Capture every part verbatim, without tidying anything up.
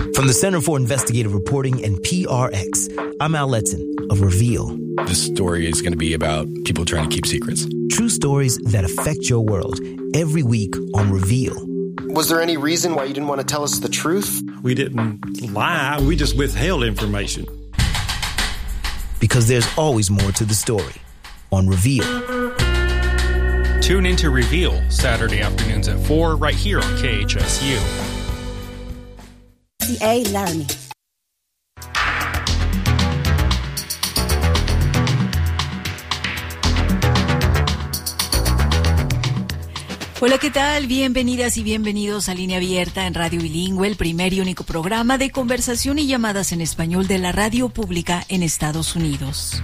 From the Center for Investigative Reporting and P R X, I'm Al Letson of Reveal. This story is going to be about people trying to keep secrets. True stories that affect your world every week on Reveal. Was there any reason why you didn't want to tell us the truth? We didn't lie. We just withheld information. Because there's always more to the story on Reveal. Tune into Reveal Saturday afternoons at four right here on K H S U. C A Learning. Hola, ¿qué tal? Bienvenidas y bienvenidos a Línea Abierta en Radio Bilingüe, el primer y único programa de conversación y llamadas en español de la radio pública en Estados Unidos.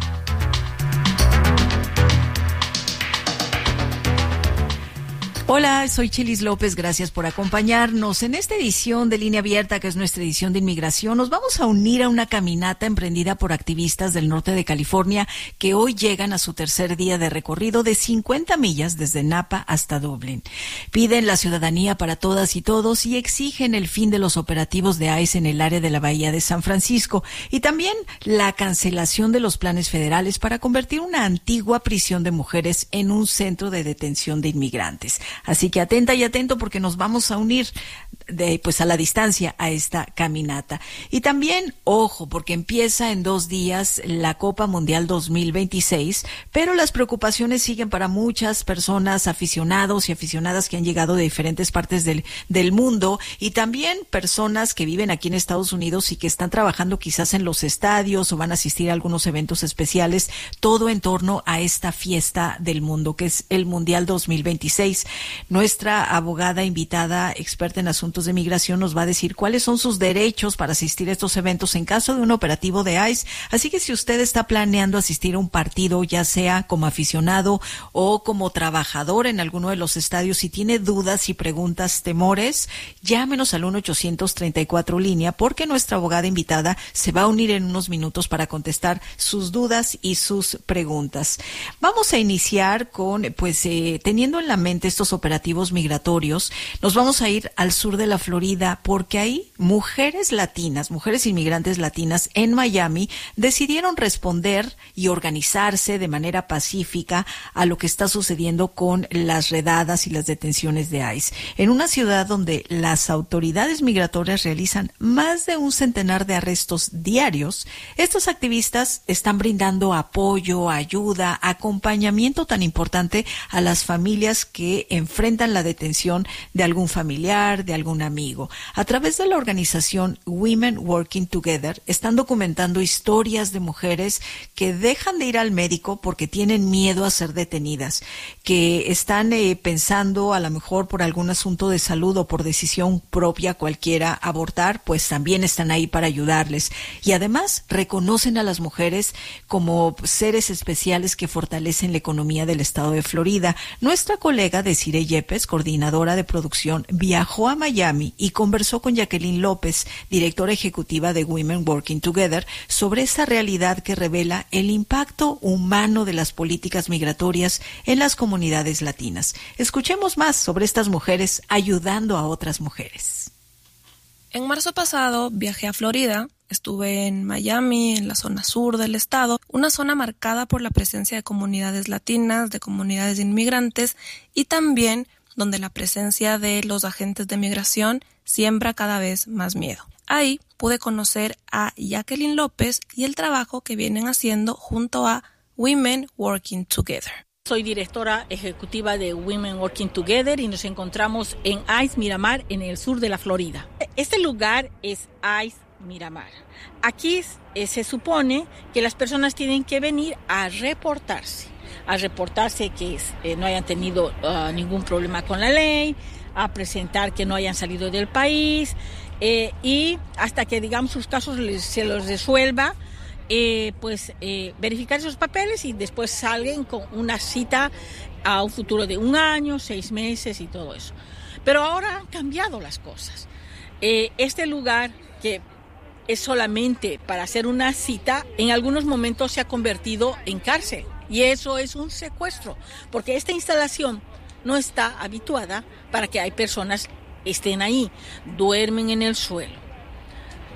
Hola, soy Chilis López, gracias por acompañarnos. En esta edición de Línea Abierta, que es nuestra edición de inmigración, nos vamos a unir a una caminata emprendida por activistas del norte de California que hoy llegan a su tercer día de recorrido de cincuenta millas desde Napa hasta Dublín. Piden la ciudadanía para todas y todos y exigen el fin de los operativos de ICE en el área de la Bahía de San Francisco y también la cancelación de los planes federales para convertir una antigua prisión de mujeres en un centro de detención de inmigrantes. Así que atenta y atento porque nos vamos a unir de, pues a la distancia a esta caminata. Y también, ojo, porque empieza en dos días la Copa Mundial dos mil veintiséis, pero las preocupaciones siguen para muchas personas, aficionados y aficionadas que han llegado de diferentes partes del, del mundo y también personas que viven aquí en Estados Unidos y que están trabajando quizás en los estadios o van a asistir a algunos eventos especiales, todo en torno a esta fiesta del mundo que es el Mundial dos mil veintiséis. Nuestra abogada invitada, experta en asuntos de migración, nos va a decir cuáles son sus derechos para asistir a estos eventos en caso de un operativo de ICE. Así que si usted está planeando asistir a un partido, ya sea como aficionado o como trabajador en alguno de los estadios, si tiene dudas y preguntas, temores, llámenos al uno ochocientos treinta y cuatro línea, porque nuestra abogada invitada se va a unir en unos minutos para contestar sus dudas y sus preguntas. Vamos a iniciar con, pues, eh, teniendo en la mente estos operativos migratorios, nos vamos a ir al sur de la Florida porque ahí mujeres latinas, mujeres inmigrantes latinas en Miami decidieron responder y organizarse de manera pacífica a lo que está sucediendo con las redadas y las detenciones de ICE. En una ciudad donde las autoridades migratorias realizan más de un centenar de arrestos diarios, estos activistas están brindando apoyo, ayuda, acompañamiento tan importante a las familias que enfrentan la detención de algún familiar, de algún amigo. A través de la organización Women Working Together están documentando historias de mujeres que dejan de ir al médico porque tienen miedo a ser detenidas, que están eh, pensando a lo mejor por algún asunto de salud o por decisión propia cualquiera abortar, pues también están ahí para ayudarles. Y además reconocen a las mujeres como seres especiales que fortalecen la economía del estado de Florida. Nuestra colega Desiree Yepes, coordinadora de producción, viajó a Miami y conversó con Jacqueline López, directora ejecutiva de Women Working Together, sobre esta realidad que revela el impacto humano de las políticas migratorias en las comunidades latinas. Escuchemos más sobre estas mujeres ayudando a otras mujeres. En marzo pasado viajé a Florida. Estuve en Miami, en la zona sur del estado, una zona marcada por la presencia de comunidades latinas, de comunidades inmigrantes y también donde la presencia de los agentes de migración siembra cada vez más miedo. Ahí pude conocer a Jacqueline López y el trabajo que vienen haciendo junto a Women Working Together. Soy directora ejecutiva de Women Working Together y nos encontramos en ICE Miramar, en el sur de la Florida. Este lugar es ICE Miramar. Aquí eh, se supone que las personas tienen que venir a reportarse, a reportarse que eh, no hayan tenido uh, ningún problema con la ley, a presentar que no hayan salido del país eh, y hasta que, digamos, sus casos les, se los resuelva, eh, pues eh, verificar esos papeles y después salgan con una cita a un futuro de un año, seis meses y todo eso. Pero ahora han cambiado las cosas. Eh, este lugar que es solamente para hacer una cita, en algunos momentos se ha convertido en cárcel. Y eso es un secuestro, porque esta instalación no está habituada para que hay personas estén ahí. Duermen en el suelo,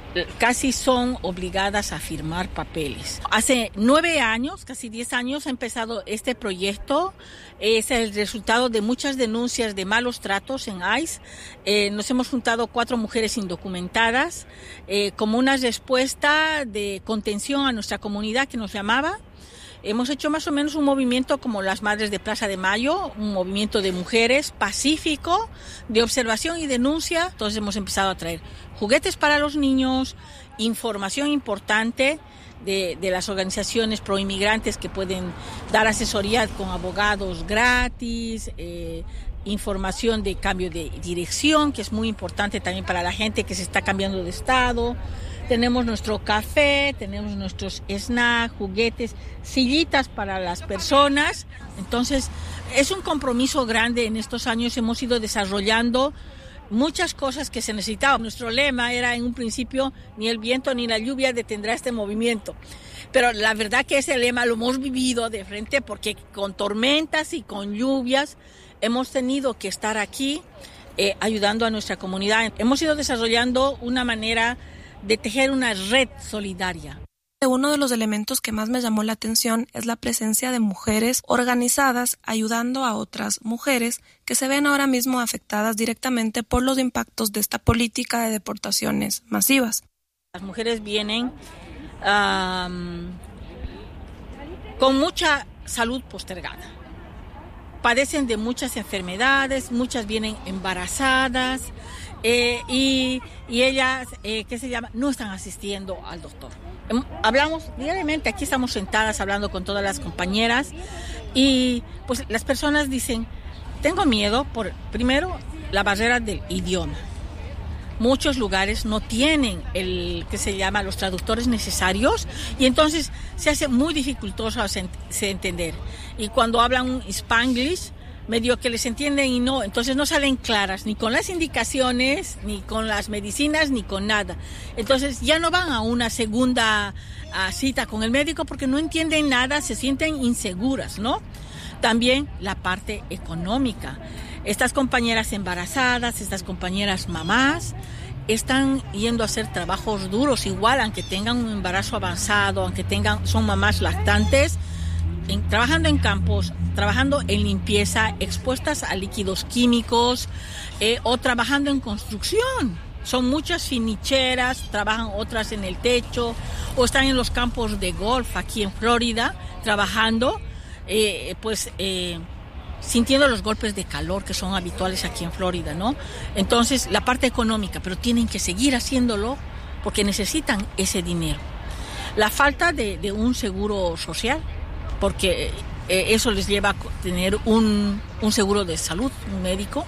casi son obligadas a firmar papeles. Hace nueve años, casi diez años, ha empezado este proyecto. Es el resultado de muchas denuncias de malos tratos en ICE. Eh, nos hemos juntado cuatro mujeres indocumentadas eh, como una respuesta de contención a nuestra comunidad que nos llamaba. Hemos hecho más o menos un movimiento como las Madres de Plaza de Mayo, un movimiento de mujeres pacífico, de observación y denuncia. Entonces hemos empezado a traer juguetes para los niños, información importante de, de las organizaciones proinmigrantes que pueden dar asesoría con abogados gratis, eh, información de cambio de dirección, que es muy importante también para la gente que se está cambiando de estado. Tenemos nuestro café, tenemos nuestros snacks, juguetes, sillitas para las personas. Entonces, es un compromiso grande. En estos años hemos ido desarrollando muchas cosas que se necesitaban. Nuestro lema era en un principio, ni el viento ni la lluvia detendrá este movimiento. Pero la verdad que ese lema lo hemos vivido de frente porque con tormentas y con lluvias hemos tenido que estar aquí eh, ayudando a nuestra comunidad. Hemos ido desarrollando una manera de tejer una red solidaria. Uno de los elementos que más me llamó la atención es la presencia de mujeres organizadas ayudando a otras mujeres que se ven ahora mismo afectadas directamente por los impactos de esta política de deportaciones masivas. Las mujeres vienen um, con mucha salud postergada. Padecen de muchas enfermedades, muchas vienen embarazadas, Eh, y, y ellas, eh, ¿qué se llama? No están asistiendo al doctor. Hablamos diariamente, aquí estamos sentadas hablando con todas las compañeras y pues las personas dicen, tengo miedo por, primero, la barrera del idioma. Muchos lugares no tienen el que se llama los traductores necesarios y entonces se hace muy dificultoso se entender. Y cuando hablan un Spanglish, medio que les entienden y no, entonces no salen claras ni con las indicaciones, ni con las medicinas, ni con nada. Entonces ya no van a una segunda a cita con el médico porque no entienden nada, se sienten inseguras, ¿no? También la parte económica. Estas compañeras embarazadas, estas compañeras mamás, están yendo a hacer trabajos duros igual, aunque tengan un embarazo avanzado, aunque tengan, son mamás lactantes, en, trabajando en campos, trabajando en limpieza, expuestas a líquidos químicos eh, o trabajando en construcción. Son muchas finicheras, trabajan otras en el techo o están en los campos de golf aquí en Florida trabajando, eh, pues eh, sintiendo los golpes de calor que son habituales aquí en Florida, ¿no? Entonces, la parte económica, pero tienen que seguir haciéndolo porque necesitan ese dinero. La falta de, de un seguro social, porque eh, eso les lleva a tener un, un seguro de salud, un médico.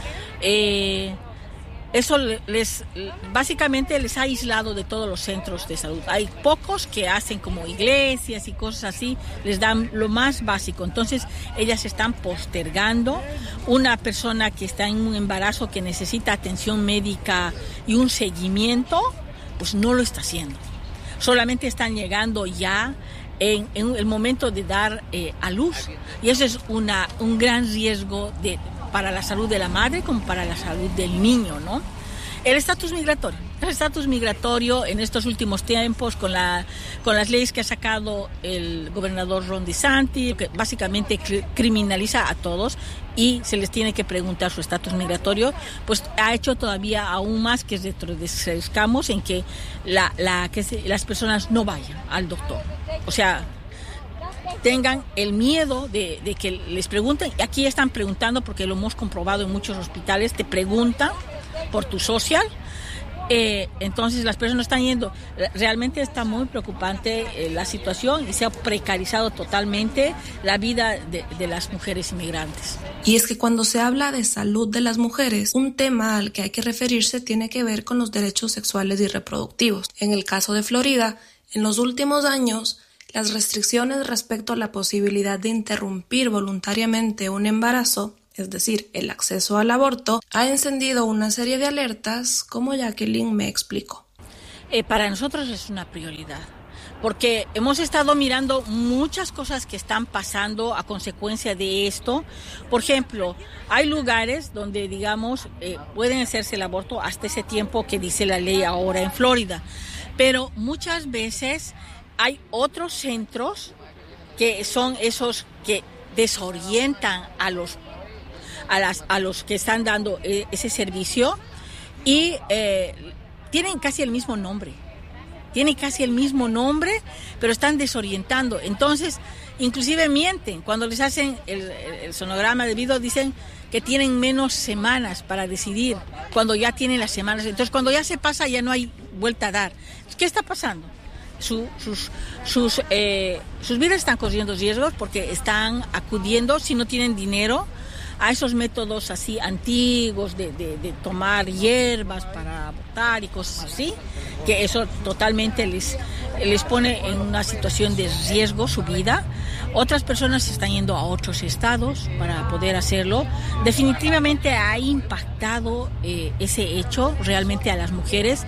Eh, eso les básicamente les ha aislado de todos los centros de salud. Hay pocos que hacen como iglesias y cosas así, les dan lo más básico. Entonces, ellas están postergando. Una persona que está en un embarazo que necesita atención médica y un seguimiento, pues no lo está haciendo. Solamente están llegando ya en, en el momento de dar eh, a luz. Y eso es una, un gran riesgo de, para la salud de la madre como para la salud del niño, ¿no? El estatus migratorio. El estatus migratorio en estos últimos tiempos con, la, con las leyes que ha sacado el gobernador Ron DeSantis, que básicamente criminaliza a todos y se les tiene que preguntar su estatus migratorio, pues ha hecho todavía aún más que retrocedamos en que, la, la, que se, las personas no vayan al doctor. O sea, tengan el miedo de, de que les pregunten. Aquí están preguntando porque lo hemos comprobado en muchos hospitales, te preguntan por tu social. Eh, entonces las personas están yendo. Realmente está muy preocupante eh, la situación y se ha precarizado totalmente la vida de, de las mujeres inmigrantes. Y es que cuando se habla de salud de las mujeres, un tema al que hay que referirse tiene que ver con los derechos sexuales y reproductivos. En el caso de Florida, en los últimos años, las restricciones respecto a la posibilidad de interrumpir voluntariamente un embarazo, es decir, el acceso al aborto, ha encendido una serie de alertas, como Jacqueline me explicó. Eh, para nosotros es una prioridad, porque hemos estado mirando muchas cosas que están pasando a consecuencia de esto. Por ejemplo, hay lugares donde, digamos, eh, pueden hacerse el aborto hasta ese tiempo que dice la ley ahora en Florida, pero muchas veces hay otros centros que son esos que desorientan a los, a las, a los que están dando eh, ese servicio y eh, tienen casi el mismo nombre. Tienen casi el mismo nombre, pero están desorientando. Entonces, inclusive mienten. Cuando les hacen el, el sonograma de video, dicen que tienen menos semanas para decidir, cuando ya tienen las semanas. Entonces, cuando ya se pasa, ya no hay vuelta a dar. ¿Qué está pasando? Su, sus, sus, eh, sus vidas están corriendo riesgos porque están acudiendo, si no tienen dinero, a esos métodos así antiguos de, de, de tomar hierbas para abortar y cosas así, que eso totalmente les, les pone en una situación de riesgo su vida. Otras personas están yendo a otros estados para poder hacerlo. Definitivamente ha impactado eh, ese hecho realmente a las mujeres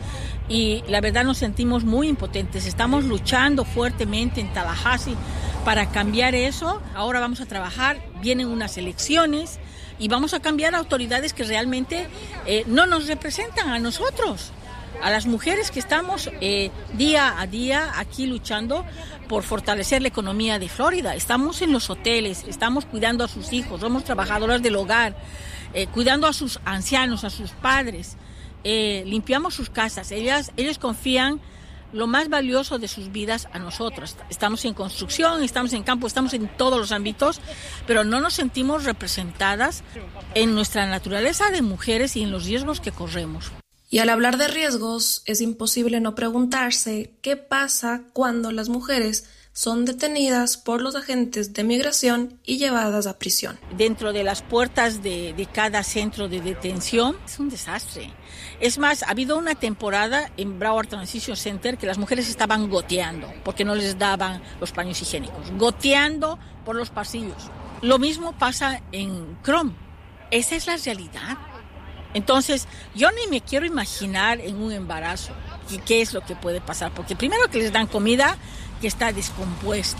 y la verdad nos sentimos muy impotentes. Estamos luchando fuertemente en Tallahassee para cambiar eso. Ahora vamos a trabajar, vienen unas elecciones y vamos a cambiar autoridades que realmente eh, no nos representan a nosotros, a las mujeres que estamos eh, día a día aquí luchando por fortalecer la economía de Florida. Estamos en los hoteles, estamos cuidando a sus hijos, somos trabajadoras del hogar, eh, cuidando a sus ancianos, a sus padres, eh, limpiamos sus casas. Ellas, ellos confían lo más valioso de sus vidas a nosotros. Estamos en construcción, estamos en campo, estamos en todos los ámbitos, pero no nos sentimos representadas en nuestra naturaleza de mujeres y en los riesgos que corremos. Y al hablar de riesgos, es imposible no preguntarse qué pasa cuando las mujeres son detenidas por los agentes de migración y llevadas a prisión. Dentro de las puertas de, de cada centro de detención es un desastre. Es más, ha habido una temporada en Broward Transition Center que las mujeres estaban goteando porque no les daban los paños higiénicos, goteando por los pasillos. Lo mismo pasa en Chrome. Esa es la realidad. Entonces, yo ni me quiero imaginar en un embarazo qué, qué es lo que puede pasar, porque primero que les dan comida que está descompuesta,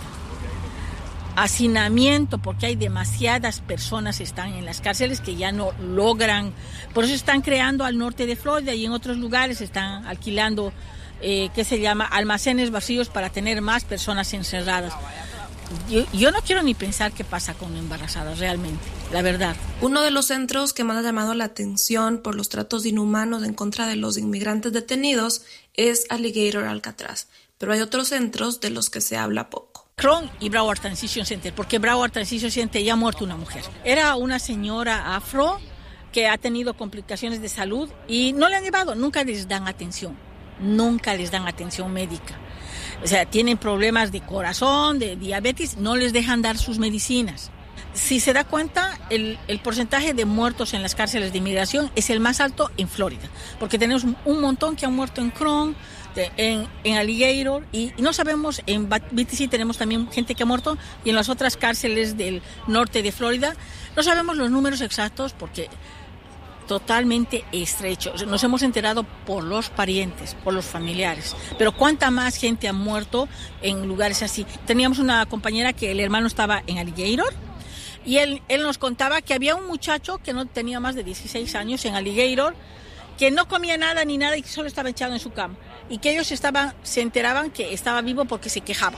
hacinamiento, porque hay demasiadas personas que están en las cárceles que ya no logran, por eso están creando al norte de Florida y en otros lugares están alquilando, eh, ¿qué se llama?, almacenes vacíos para tener más personas encerradas. Yo, yo no quiero ni pensar qué pasa con embarazadas realmente, la verdad. Uno de los centros que más ha llamado la atención por los tratos inhumanos en contra de los inmigrantes detenidos es Alligator Alcatraz, pero hay otros centros de los que se habla poco. Chrome y Broward Transition Center, porque Broward Transition Center ya ha muerto una mujer. Era una señora afro que ha tenido complicaciones de salud y no le han llevado, nunca les dan atención, nunca les dan atención médica. O sea, tienen problemas de corazón, de diabetes, no les dejan dar sus medicinas. Si se da cuenta, el, el porcentaje de muertos en las cárceles de inmigración es el más alto en Florida, porque tenemos un montón que han muerto en Chrome, de, en, en Alligator, y, y no sabemos, en B T C tenemos también gente que ha muerto, y en las otras cárceles del norte de Florida, no sabemos los números exactos porque totalmente estrecho. Nos hemos enterado por los parientes, por los familiares. Pero cuánta más gente ha muerto en lugares así. Teníamos una compañera que el hermano estaba en Alligator y él, él nos contaba que había un muchacho que no tenía más de dieciséis años en Alligator, que no comía nada ni nada y que solo estaba echado en su cama. Y que ellos estaban, se enteraban que estaba vivo porque se quejaba.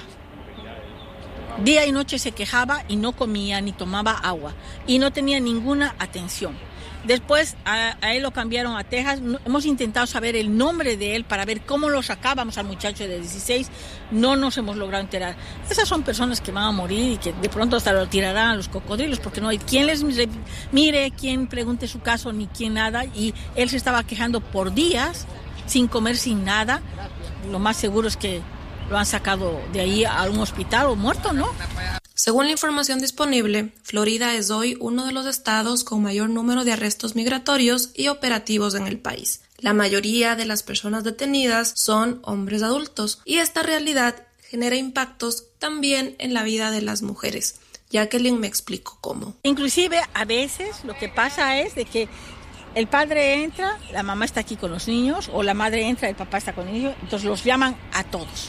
Día y noche se quejaba y no comía ni tomaba agua y no tenía ninguna atención. Después a, a él lo cambiaron a Texas. Hemos intentado saber el nombre de él para ver cómo lo sacábamos al muchacho de dieciséis. No nos hemos logrado enterar. Esas son personas que van a morir y que de pronto hasta lo tirarán a los cocodrilos porque no hay quien les mire, quien pregunte su caso ni quien nada. Y él se estaba quejando por días sin comer, sin nada. Lo más seguro es que lo han sacado de ahí a un hospital o muerto, ¿no? Según la información disponible, Florida es hoy uno de los estados con mayor número de arrestos migratorios y operativos en el país. La mayoría de las personas detenidas son hombres adultos y esta realidad genera impactos también en la vida de las mujeres. Jacqueline me explicó cómo. Inclusive a veces lo que pasa es de que el padre entra, la mamá está aquí con los niños, o la madre entra, el papá está con los niños, entonces los llaman a todos.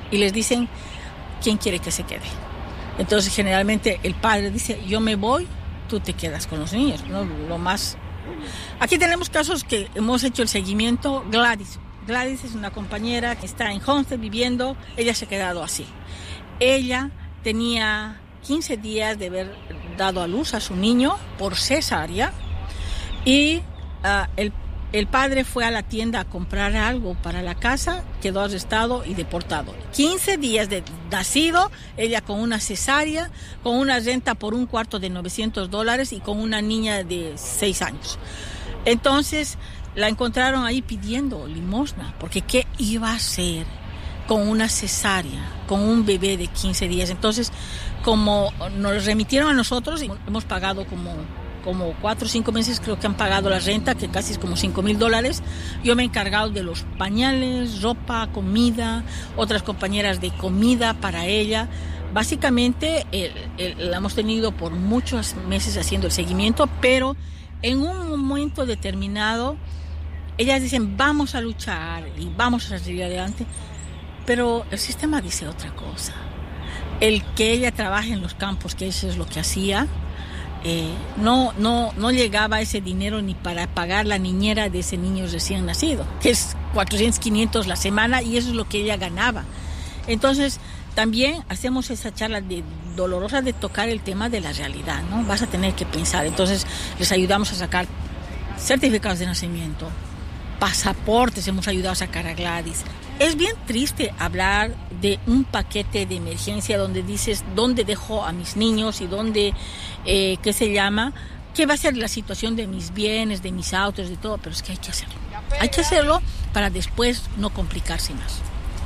y les dicen quién quiere que se quede. Entonces generalmente el padre dice, yo me voy, tú te quedas con los niños, ¿no? Lo más... Aquí tenemos casos que hemos hecho el seguimiento. Gladys. Gladys es una compañera que está en Homestead viviendo, ella se ha quedado así. Ella tenía quince días de haber dado a luz a su niño por cesárea y uh, el, el padre fue a la tienda a comprar algo para la casa, quedó arrestado y deportado. quince días de nacido, ella con una cesárea, con una renta por un cuarto de novecientos dólares y con una niña de seis años. Entonces la encontraron ahí pidiendo limosna, porque ¿qué iba a hacer con una cesárea, con un bebé de quince días? Entonces, como nos remitieron a nosotros, hemos pagado como, como cuatro o cinco meses, creo que han pagado la renta, que casi es como cinco mil dólares. Yo me he encargado de los pañales, ropa, comida, otras compañeras de comida para ella. Básicamente, el, el, la hemos tenido por muchos meses haciendo el seguimiento, pero en un momento determinado, ellas dicen, vamos a luchar y vamos a salir adelante, pero el sistema dice otra cosa. El que ella trabaje en los campos, que eso es lo que hacía, eh, no, no, no llegaba ese dinero ni para pagar la niñera de ese niño recién nacido, que es cuatrocientos, quinientos la semana, y eso es lo que ella ganaba. Entonces, también hacemos esa charla de, dolorosa de tocar el tema de la realidad, ¿no? Vas a tener que pensar. Entonces, les ayudamos a sacar certificados de nacimiento, pasaportes, hemos ayudado a sacar a Gladys. Es bien triste hablar de un paquete de emergencia donde dices dónde dejo a mis niños y dónde, eh, ¿qué se llama? ¿Qué va a ser la situación de mis bienes, de mis autos, de todo? Pero es que hay que hacerlo. Hay que hacerlo para después no complicarse más.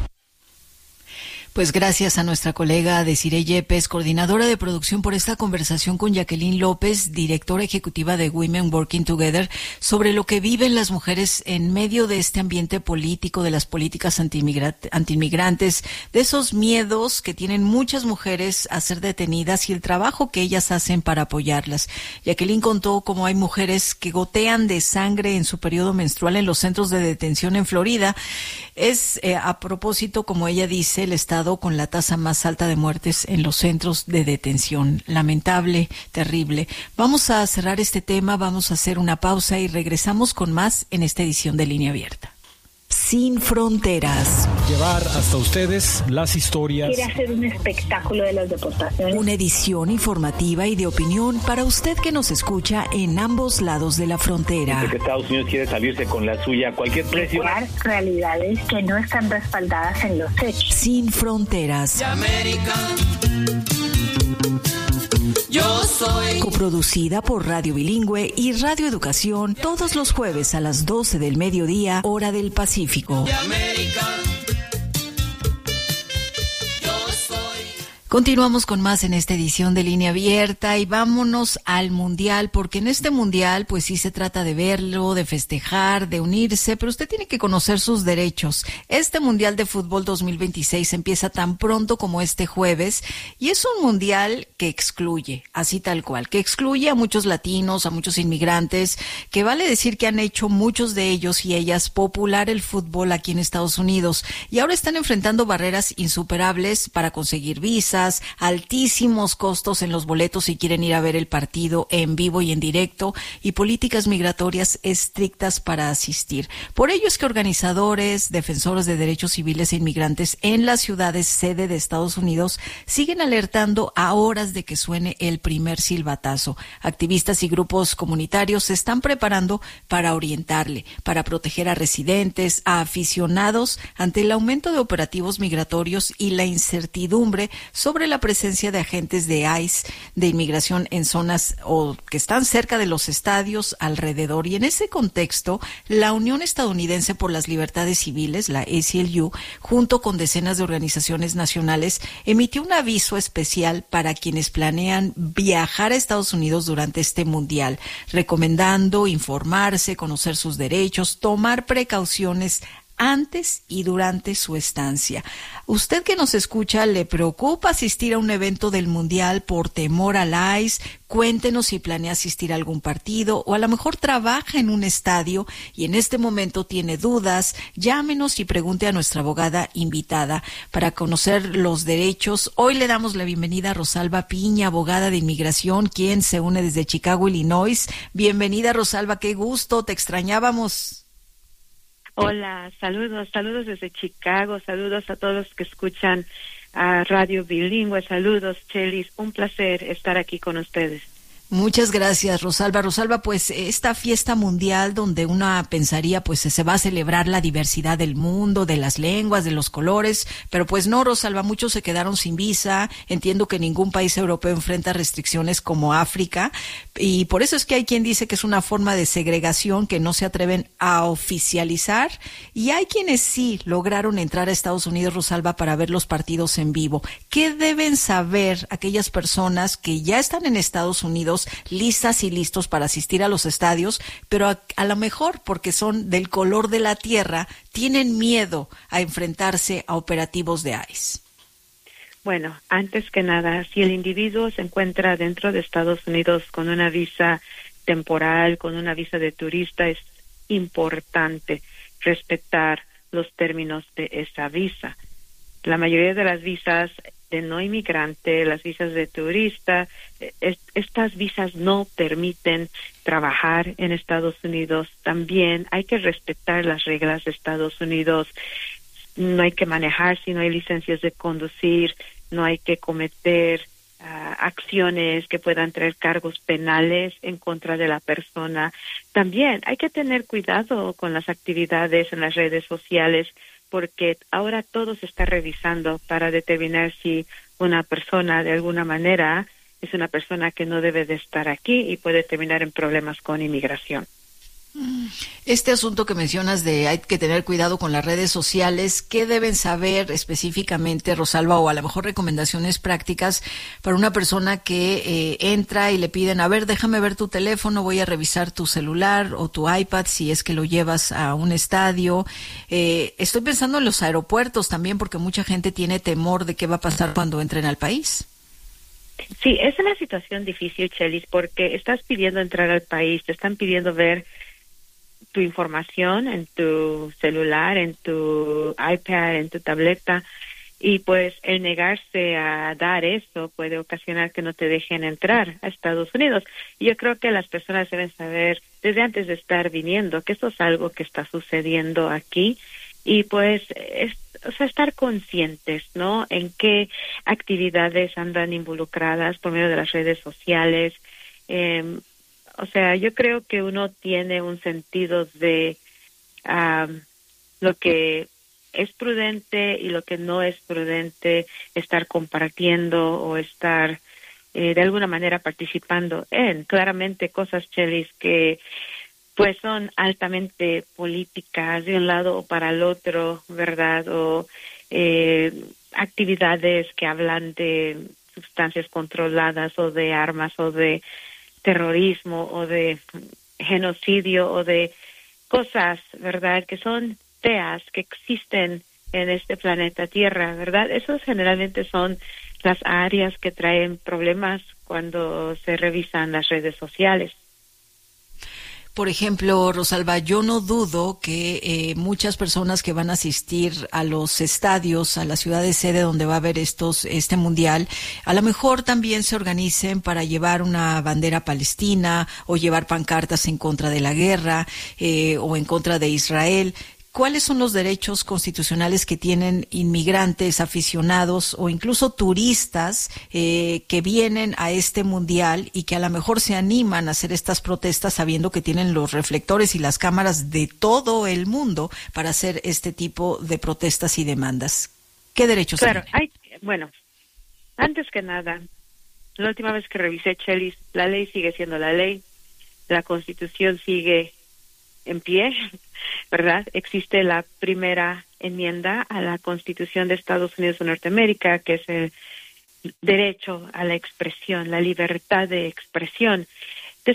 Pues gracias a nuestra colega Desiree Yepes, coordinadora de producción, por esta conversación con Jacqueline López, directora ejecutiva de Women Working Together, sobre lo que viven las mujeres en medio de este ambiente político, de las políticas antiinmigrantes, de esos miedos que tienen muchas mujeres a ser detenidas y el trabajo que ellas hacen para apoyarlas. Jacqueline contó cómo hay mujeres que gotean de sangre en su periodo menstrual en los centros de detención en Florida. Es, eh, a propósito, como ella dice, el estado con la tasa más alta de muertes en los centros de detención. Lamentable, terrible. Vamos a cerrar este tema, vamos a hacer una pausa y regresamos con más en esta edición de Línea Abierta. Sin fronteras. Llevar hasta ustedes las historias. Quiere hacer un espectáculo de las deportaciones. Una edición informativa y de opinión para usted que nos escucha en ambos lados de la frontera. Porque Estados Unidos quiere salirse con la suya a cualquier precio. Realidades que no están respaldadas en los hechos. Sin fronteras. Yo soy. Coproducida por Radio Bilingüe y Radio Educación, todos los jueves a las doce del mediodía, hora del Pacífico. De América. Continuamos con más en esta edición de Línea Abierta y vámonos al Mundial, porque en este Mundial pues sí se trata de verlo, de festejar, de unirse, pero usted tiene que conocer sus derechos. Este Mundial de Fútbol dos mil veintiséis empieza tan pronto como este jueves y es un Mundial que excluye, así tal cual, que excluye a muchos latinos, a muchos inmigrantes, que vale decir que han hecho muchos de ellos y ellas popular el fútbol aquí en Estados Unidos y ahora están enfrentando barreras insuperables para conseguir visas, altísimos costos en los boletos si quieren ir a ver el partido en vivo y en directo y políticas migratorias estrictas para asistir. Por ello es que organizadores, defensores de derechos civiles e inmigrantes en las ciudades sede de Estados Unidos siguen alertando a horas de que suene el primer silbatazo. Activistas y grupos comunitarios se están preparando para orientarle, para proteger a residentes, a aficionados ante el aumento de operativos migratorios y la incertidumbre sobre sobre la presencia de agentes de ICE, de inmigración en zonas o que están cerca de los estadios alrededor. Y en ese contexto, la Unión Estadounidense por las Libertades Civiles, la A C L U, junto con decenas de organizaciones nacionales, emitió un aviso especial para quienes planean viajar a Estados Unidos durante este mundial, recomendando informarse, conocer sus derechos, tomar precauciones antes y durante su estancia. Usted que nos escucha, ¿le preocupa asistir a un evento del Mundial por temor al I C E? Cuéntenos si planea asistir a algún partido o a lo mejor trabaja en un estadio y en este momento tiene dudas. Llámenos y pregunte a nuestra abogada invitada para conocer los derechos. Hoy le damos la bienvenida a Rosalba Piña, abogada de inmigración, quien se une desde Chicago, Illinois. Bienvenida, Rosalba, qué gusto, te extrañábamos. Hola, saludos, saludos desde Chicago, saludos a todos los que escuchan a Radio Bilingüe, saludos, Chelis, un placer estar aquí con ustedes. Muchas gracias, Rosalba. Rosalba, pues esta fiesta mundial donde una pensaría pues se va a celebrar la diversidad del mundo, de las lenguas, de los colores, pero pues no, Rosalba, muchos se quedaron sin visa. Entiendo que ningún país europeo enfrenta restricciones como África y por eso es que hay quien dice que es una forma de segregación que no se atreven a oficializar y hay quienes sí lograron entrar a Estados Unidos, Rosalba, para ver los partidos en vivo. ¿Qué deben saber aquellas personas que ya están en Estados Unidos listas y listos para asistir a los estadios, pero a, a lo mejor porque son del color de la tierra, tienen miedo a enfrentarse a operativos de I C E? Bueno, antes que nada, si el individuo se encuentra dentro de Estados Unidos con una visa temporal, con una visa de turista, es importante respetar los términos de esa visa. La mayoría de las visas de no inmigrante, las visas de turista, es, estas visas no permiten trabajar en Estados Unidos. También hay que respetar las reglas de Estados Unidos. No hay que manejar si no hay licencias de conducir, no hay que cometer uh, acciones que puedan traer cargos penales en contra de la persona. También hay que tener cuidado con las actividades en las redes sociales, porque ahora todo se está revisando para determinar si una persona de alguna manera es una persona que no debe de estar aquí y puede terminar en problemas con inmigración. Este asunto que mencionas de hay que tener cuidado con las redes sociales, ¿qué deben saber específicamente, Rosalba, o a lo mejor recomendaciones prácticas para una persona que eh, entra y le piden, a ver, déjame ver tu teléfono, voy a revisar tu celular o tu iPad si es que lo llevas a un estadio? Eh, estoy pensando en los aeropuertos también, porque mucha gente tiene temor de qué va a pasar cuando entren al país. Sí, es una situación difícil, Chelis, porque estás pidiendo entrar al país, te están pidiendo ver tu información en tu celular, en tu iPad, en tu tableta, y pues el negarse a dar eso puede ocasionar que no te dejen entrar a Estados Unidos. Y yo creo que las personas deben saber desde antes de estar viniendo que esto es algo que está sucediendo aquí y pues es, o sea, estar conscientes, ¿no? En qué actividades andan involucradas por medio de las redes sociales. Eh, O sea, yo creo que uno tiene un sentido de um, lo que es prudente y lo que no es prudente estar compartiendo o estar eh, de alguna manera participando en. Claramente cosas, Chelis, que pues son altamente políticas de un lado o para el otro, ¿verdad? O eh, actividades que hablan de sustancias controladas o de armas o de terrorismo o de genocidio o de cosas, ¿verdad?, que son feas, que existen en este planeta Tierra, ¿verdad? Esos generalmente son las áreas que traen problemas cuando se revisan las redes sociales. Por ejemplo, Rosalba, yo no dudo que eh, muchas personas que van a asistir a los estadios, a la ciudad de sede donde va a haber estos este mundial, a lo mejor también se organicen para llevar una bandera palestina o llevar pancartas en contra de la guerra eh, o en contra de Israel. ¿Cuáles son los derechos constitucionales que tienen inmigrantes, aficionados o incluso turistas eh, que vienen a este mundial y que a lo mejor se animan a hacer estas protestas sabiendo que tienen los reflectores y las cámaras de todo el mundo para hacer este tipo de protestas y demandas? ¿Qué derechos Claro, tienen? hay, bueno, antes que nada, la última vez que revisé, Chelis, la ley sigue siendo la ley, la Constitución sigue en pie, ¿verdad? Existe la primera enmienda a la Constitución de Estados Unidos de Norteamérica, que es el derecho a la expresión, la libertad de expresión.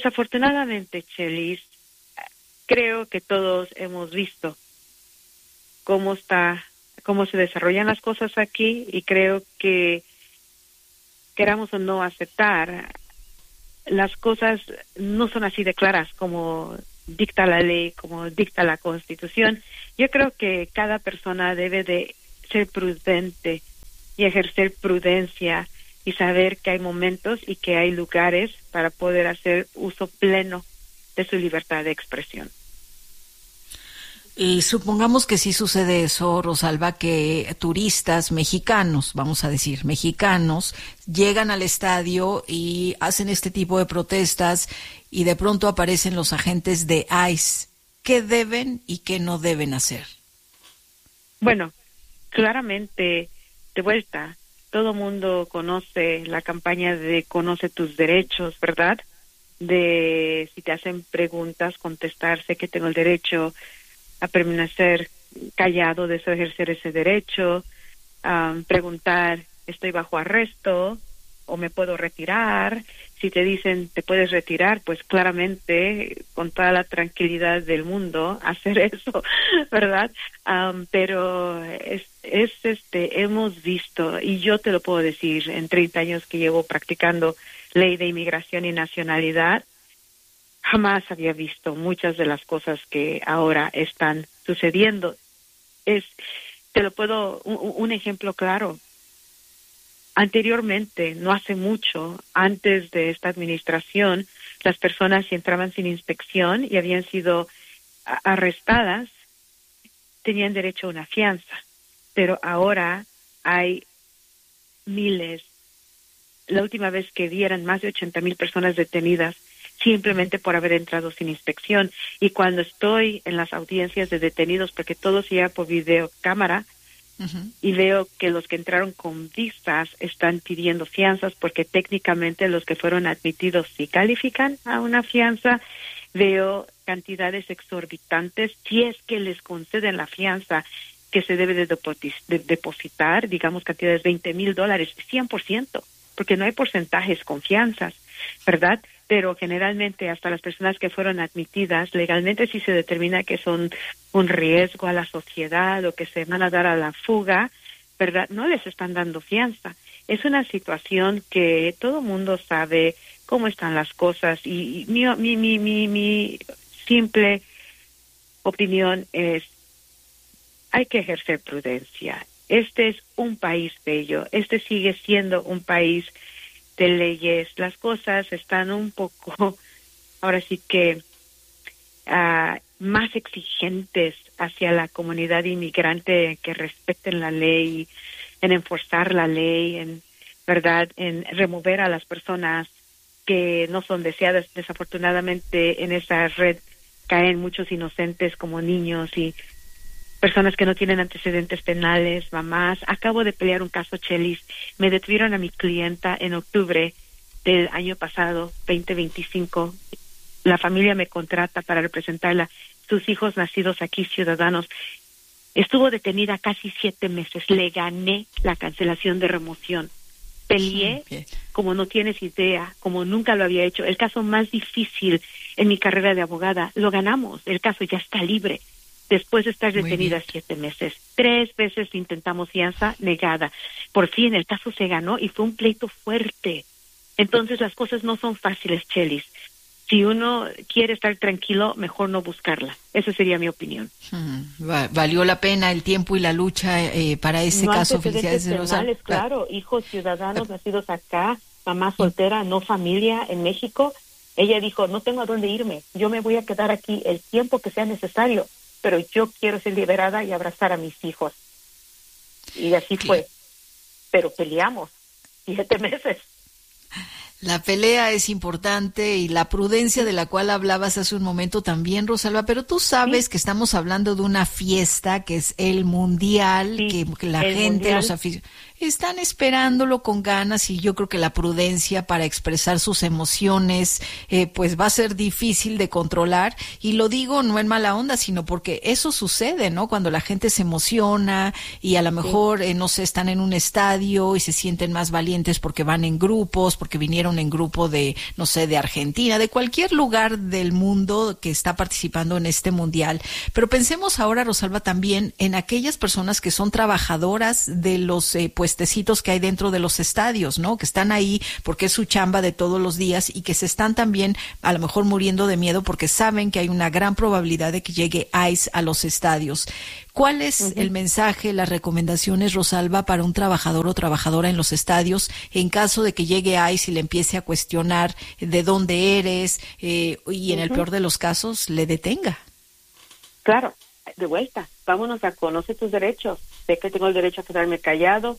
Desafortunadamente, Chelis, creo que todos hemos visto cómo está, cómo se desarrollan las cosas aquí, y creo que queramos o no aceptar, las cosas no son así de claras como dicta la ley, como dicta la Constitución. Yo creo que cada persona debe de ser prudente y ejercer prudencia y saber que hay momentos y que hay lugares para poder hacer uso pleno de su libertad de expresión. Y supongamos que sí sucede eso, Rosalba, que turistas mexicanos, vamos a decir, mexicanos, llegan al estadio y hacen este tipo de protestas y de pronto aparecen los agentes de ICE. ¿Qué deben y qué no deben hacer? Bueno, claramente, de vuelta, todo mundo conoce la campaña de Conoce tus derechos, ¿verdad? De si te hacen preguntas, contestar, sé que tengo el derecho a permanecer callado, de ejercer ese derecho, um, preguntar, estoy bajo arresto o me puedo retirar. Si te dicen te puedes retirar, pues claramente con toda la tranquilidad del mundo hacer eso, ¿verdad? Um, pero es, es este hemos visto, y yo te lo puedo decir, en treinta años que llevo practicando ley de inmigración y nacionalidad, jamás había visto muchas de las cosas que ahora están sucediendo. Es, te lo puedo, un, un ejemplo claro. Anteriormente, no hace mucho, antes de esta administración, las personas si entraban sin inspección y habían sido a, arrestadas, tenían derecho a una fianza. Pero ahora hay miles. La última vez que vi eran más de ochenta mil personas detenidas simplemente por haber entrado sin inspección. Y cuando estoy en las audiencias de detenidos, porque todo se lleva por videocámara, uh-huh. y veo que los que entraron con visas están pidiendo fianzas, porque técnicamente los que fueron admitidos sí califican a una fianza, veo cantidades exorbitantes, si es que les conceden la fianza que se debe de, depotis, de depositar, digamos cantidades de veinte mil dólares, cien por ciento, porque no hay porcentajes con fianzas, ¿verdad? Pero generalmente hasta las personas que fueron admitidas legalmente, si se determina que son un riesgo a la sociedad o que se van a dar a la fuga, ¿verdad? No les están dando fianza. Es una situación que todo mundo sabe cómo están las cosas, y, y mi, mi, mi, mi, mi simple opinión es, hay que ejercer prudencia. Este es un país bello, este sigue siendo un país de leyes. Las cosas están un poco, ahora sí que, uh, más exigentes hacia la comunidad inmigrante, que respeten la ley, en enforzar la ley, en verdad, en remover a las personas que no son deseadas. Desafortunadamente en esa red caen muchos inocentes como niños y personas que no tienen antecedentes penales, mamás. Acabo de pelear un caso, Chelis. Me detuvieron a mi clienta en octubre del año pasado, veinte veinticinco. La familia me contrata para representarla. Sus hijos nacidos aquí, ciudadanos. Estuvo detenida casi siete meses. Le gané la cancelación de remoción. Peleé sí, como no tienes idea, como nunca lo había hecho. El caso más difícil en mi carrera de abogada. Lo ganamos. El caso ya está libre. Después de estar detenida siete meses. Tres veces intentamos fianza, negada. Por fin el caso se ganó y fue un pleito fuerte. Entonces las cosas no son fáciles, Chelis. Si uno quiere estar tranquilo, mejor no buscarla. Esa sería mi opinión. Hmm. Valió la pena el tiempo y la lucha eh, para ese no caso. Felicidades de Rosa. Claro, hijos ciudadanos nacidos acá, mamá soltera, no familia en México. Ella dijo, no tengo a dónde irme. Yo me voy a quedar aquí el tiempo que sea necesario, pero yo quiero ser liberada y abrazar a mis hijos. Y así fue. Pero peleamos siete meses. La pelea es importante y la prudencia de la cual hablabas hace un momento también, Rosalba, pero tú sabes sí. que estamos hablando de una fiesta que es el Mundial, sí, que, que la gente, mundial. los aficionados, están esperándolo con ganas, y yo creo que la prudencia para expresar sus emociones eh, pues va a ser difícil de controlar, y lo digo no en mala onda, sino porque eso sucede, ¿no? Cuando la gente se emociona y a lo mejor, eh, no sé, están en un estadio y se sienten más valientes porque van en grupos, porque vinieron en grupo de, no sé, de Argentina, de cualquier lugar del mundo que está participando en este mundial. Pero pensemos ahora, Rosalba, también en aquellas personas que son trabajadoras de los eh, puestecitos que hay dentro de los estadios, ¿no? Que están ahí porque es su chamba de todos los días, y que se están también a lo mejor muriendo de miedo porque saben que hay una gran probabilidad de que llegue ICE a los estadios. ¿Cuál es uh-huh. el mensaje, las recomendaciones, Rosalba, para un trabajador o trabajadora en los estadios en caso de que llegue ICE y le empiece a cuestionar de dónde eres eh, y en uh-huh. el peor de los casos le detenga? Claro, de vuelta, vámonos a conocer tus derechos. Sé que tengo el derecho a quedarme callado,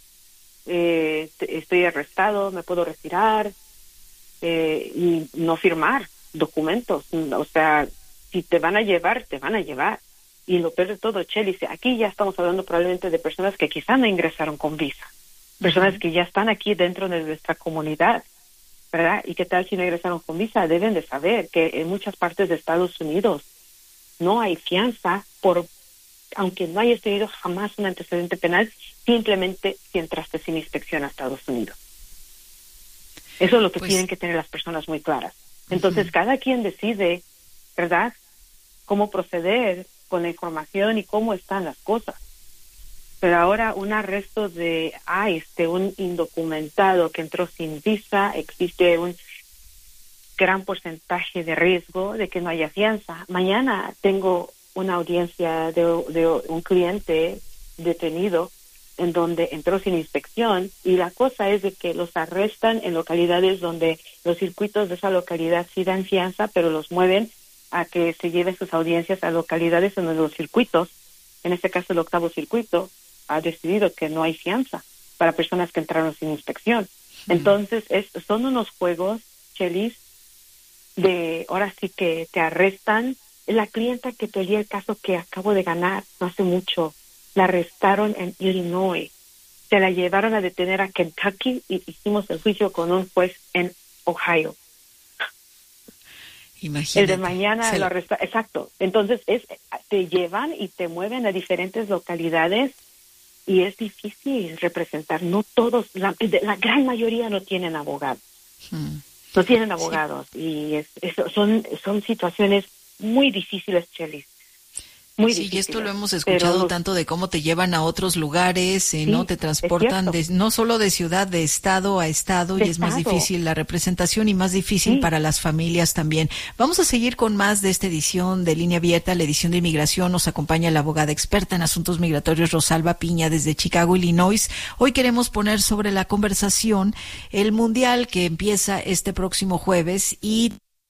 eh, estoy arrestado, me puedo retirar eh, y no firmar documentos. O sea, si te van a llevar, te van a llevar. Y lo peor de todo, Chely, aquí ya estamos hablando probablemente de personas que quizá no ingresaron con visa, personas uh-huh. que ya están aquí dentro de nuestra comunidad, ¿verdad? ¿Y qué tal si no ingresaron con visa? Deben de saber que en muchas partes de Estados Unidos no hay fianza por, aunque no hayas tenido jamás un antecedente penal, simplemente si entraste sin inspección a Estados Unidos. Eso es lo que pues, tienen que tener las personas muy claras. Entonces, uh-huh. cada quien decide, ¿verdad?, cómo proceder con la información y cómo están las cosas. Pero ahora un arresto de ICE, de un indocumentado que entró sin visa, existe un gran porcentaje de riesgo de que no haya fianza. Mañana tengo una audiencia de, de un cliente detenido en donde entró sin inspección, y la cosa es de que los arrestan en localidades donde los circuitos de esa localidad sí dan fianza, pero los mueven a que se lleven sus audiencias a localidades en donde los circuitos, en este caso el octavo circuito, ha decidido que no hay fianza para personas que entraron sin inspección. Mm. Entonces, es, son unos juegos, Chely, de ahora sí que te arrestan. La clienta que peleé el caso que acabo de ganar no hace mucho, la arrestaron en Illinois, se la llevaron a detener a Kentucky y hicimos el juicio con un juez en Ohio. Imagínate. El de mañana se... lo arresta, exacto. Entonces es te llevan y te mueven a diferentes localidades y es difícil representar. No todos, la, la gran mayoría no tienen abogados. Hmm. No tienen abogados sí. y es, es, son son situaciones muy difíciles, Chely. Muy sí, difíciles. Y esto lo hemos escuchado pero, tanto de cómo te llevan a otros lugares, eh, sí, no te transportan de, no solo de ciudad, de estado a estado, y es más difícil la representación y más difícil sí. para las familias también. Vamos a seguir con más de esta edición de Línea Abierta, la edición de inmigración. Nos acompaña la abogada experta en asuntos migratorios Rosalba Piña desde Chicago, Illinois. Hoy queremos poner sobre la conversación el mundial que empieza este próximo jueves y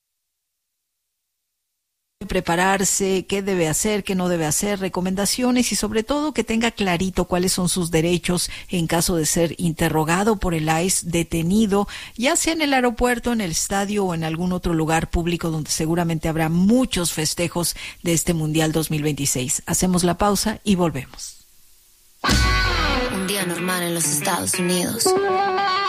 prepararse, qué debe hacer, qué no debe hacer, recomendaciones y sobre todo que tenga clarito cuáles son sus derechos en caso de ser interrogado por el ICE, detenido, ya sea en el aeropuerto, en el estadio o en algún otro lugar público donde seguramente habrá muchos festejos de este Mundial dos mil veintiséis. Hacemos la pausa y volvemos. Un día normal en los Estados Unidos.